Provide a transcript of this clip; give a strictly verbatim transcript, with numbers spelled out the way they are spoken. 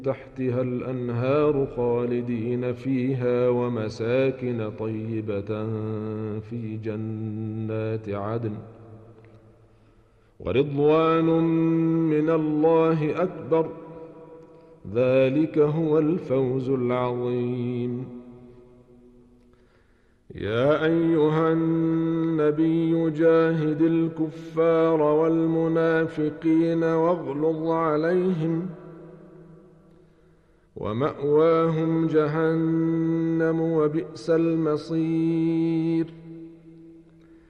تحتها الأنهار خالدين فيها ومساكن طيبة في جنات عدن ورضوان من الله أكبر، ذلك هو الفوز العظيم. يا أيها النبي جاهد الكفار والمنافقين واغلظ عليهم، ومأواهم جهنم وبئس المصير.